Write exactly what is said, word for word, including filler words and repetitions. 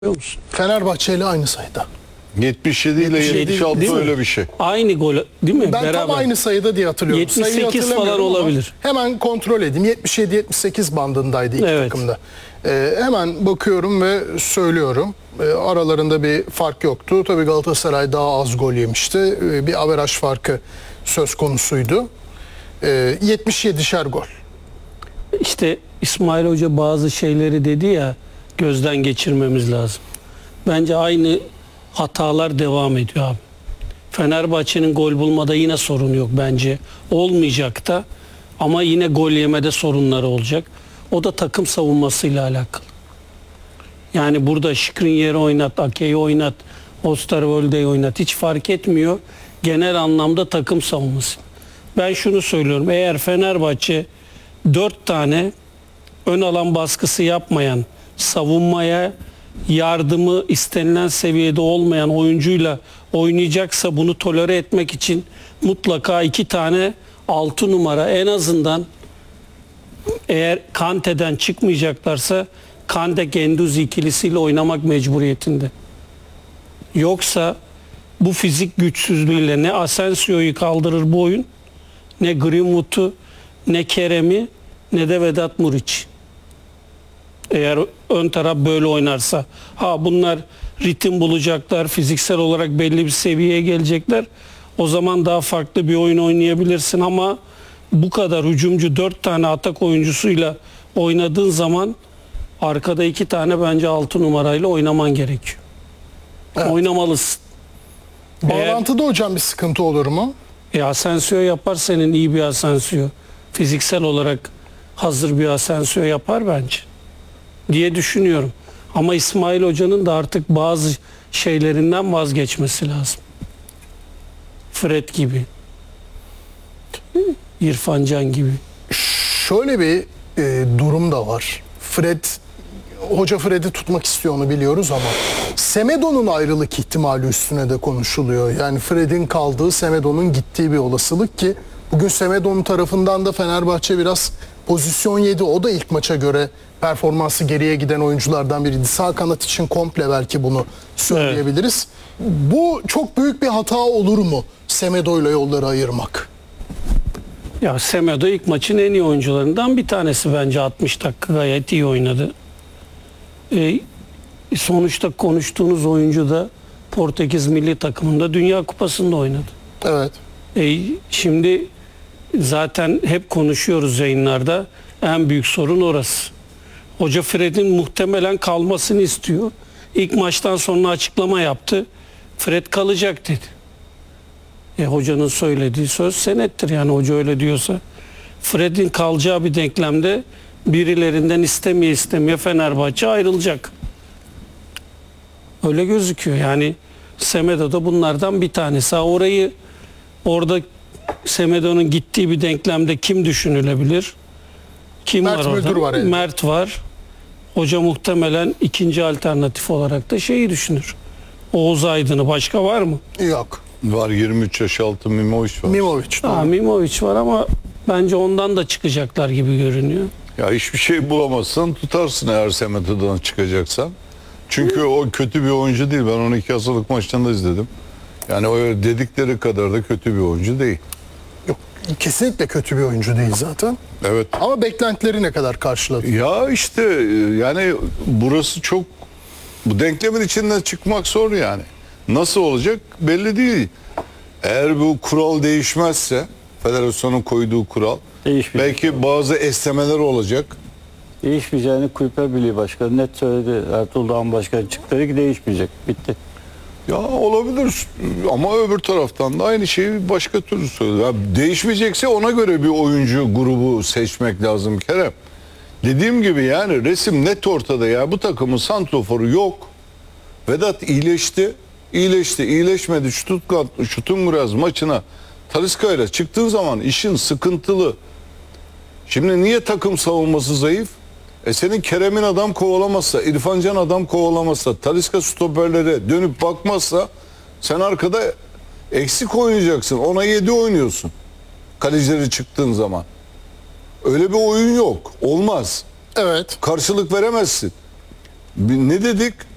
biliyor musun? Fenerbahçe ile aynı sayıda. yetmiş yedi ile yetmiş altı öyle bir şey. Aynı gol değil mi? Ben Beraber. tam aynı sayıda diye hatırlıyorum. yetmiş sekiz Sayıyı falan hatırlamıyorum ama olabilir. Hemen kontrol edeyim. yetmiş yedi yetmiş sekiz bandındaydı iki Evet. takımda. Ee, hemen bakıyorum ve söylüyorum. Ee, aralarında bir fark yoktu. Tabii Galatasaray daha az gol yemişti. Ee, bir averaj farkı söz konusuydu. Ee, yetmiş yedişer gol. İşte İsmail Hoca bazı şeyleri dedi ya, gözden geçirmemiz lazım. Bence aynı hatalar devam ediyor abi. Fenerbahçe'nin gol bulmada yine sorun yok bence. Olmayacak da, ama yine gol yemede sorunları olacak. O da takım savunmasıyla alakalı. Yani burada Skriniar'ı oynat, Ake'yi oynat, Osterwolde'yi oynat, hiç fark etmiyor. Genel anlamda takım savunması. Ben şunu söylüyorum. Eğer Fenerbahçe dört tane ön alan baskısı yapmayan, savunmaya yardımı istenilen seviyede olmayan oyuncuyla oynayacaksa, bunu tolere etmek için mutlaka iki tane altı numara, en azından eğer Kante'den çıkmayacaklarsa Kante Genduzi ikilisiyle oynamak mecburiyetinde. Yoksa bu fizik güçsüzlüğüyle ne Asensio'yu kaldırır bu oyun, ne Greenwood'u, ne Kerem'i, ne de Vedat Muriç. Eğer ön taraf böyle oynarsa. Ha, bunlar ritim bulacaklar, fiziksel olarak belli bir seviyeye gelecekler. O zaman daha farklı bir oyun oynayabilirsin, ama bu kadar hücumcu dört tane atak oyuncusuyla oynadığın zaman arkada iki tane bence altı numarayla oynaman gerekiyor. Evet. Oynamalısın. Bağlantıda hocam bir sıkıntı olur mu? E, Asensio yapar, senin iyi bir Asensio. Fiziksel olarak hazır bir Asensio yapar bence diye düşünüyorum. Ama İsmail Hoca'nın da artık bazı şeylerinden vazgeçmesi lazım. Fred gibi, İrfan Can gibi. Şöyle bir e, durum da var. Fred, hoca Fred'i tutmak istiyor, onu biliyoruz, ama Semedo'nun ayrılık ihtimali üstüne de konuşuluyor. Yani Fred'in kaldığı, Semedo'nun gittiği bir olasılık ki bugün Semedo'nun tarafından da Fenerbahçe biraz pozisyon yedi. O da ilk maça göre performansı geriye giden oyunculardan biriydi. Sağ kanat için komple belki bunu söyleyebiliriz. Evet. Bu çok büyük bir hata olur mu, Semedo'yla yolları ayırmak? Ya Semedo ilk maçın en iyi oyuncularından bir tanesi bence. altmış dakika gayet iyi oynadı. Ee, sonuçta konuştuğunuz oyuncu da Portekiz milli takımında Dünya Kupası'nda oynadı. Evet. Ee, şimdi zaten hep konuşuyoruz yayınlarda. En büyük sorun orası. Hoca Fred'in muhtemelen kalmasını istiyor. İlk maçtan sonra açıklama yaptı. Fred kalacak dedi. E, hocanın söylediği söz senettir, yani hoca öyle diyorsa. Fred'in kalacağı bir denklemde birilerinden istemeye istemeye Fenerbahçe ayrılacak. Öyle gözüküyor. Yani Semedo da bunlardan bir tanesi. Ha, orayı orada Semedo'nun gittiği bir denklemde kim düşünülebilir? Kim Mert var orada? Müldür var. Mert var. Hoca muhtemelen ikinci alternatif olarak da şeyi düşünür. Oğuz Aydın'ı, başka var mı? Yok. Var, yirmi üç yaş altı Mimovic var. Mimovic. Ha, Mimovic var, ama bence ondan da çıkacaklar gibi görünüyor. Ya hiçbir şey bulamazsan tutarsın eğer Semedo'dan çıkacaksan. Çünkü Hı. o kötü bir oyuncu değil. Ben onu iki hazırlık maçlarında izledim. Yani o dedikleri kadar da kötü bir oyuncu değil. Yok, kesinlikle kötü bir oyuncu değil zaten. Evet. Ama beklentileri ne kadar karşıladı? Ya işte yani burası çok, bu denklemin içinden çıkmak zor yani. Nasıl olacak belli değil. Eğer bu kural değişmezse, federasyonun koyduğu kural, belki bazı esnemeler olacak. Değişmeyeceğini Kulüpler Birliği Başkanı net söyledi. Ertuğrul Dağın Başkanı çıktı dedi ki değişmeyecek. Bitti. Ya olabilir, ama öbür taraftan da aynı şeyi başka türlü söyledi. Ya değişmeyecekse ona göre bir oyuncu grubu seçmek lazım Kerem. Dediğim gibi yani resim net ortada ya. Bu takımın santroforu yok. Vedat iyileşti. İyileşti, iyileşmedi. Stuttgart, Stuttgart maçına Talisca ile çıktığın zaman işin sıkıntılı. Şimdi niye takım savunması zayıf? E senin Kerem'in adam kovalamazsa, İrfan Can adam kovalamazsa, Talisca stoperlere dönüp bakmazsa sen arkada eksik oynayacaksın. Ona yedi oynuyorsun. Kalecileri çıktığın zaman. Öyle bir oyun yok. Olmaz. Evet. Karşılık veremezsin. Ne dedik?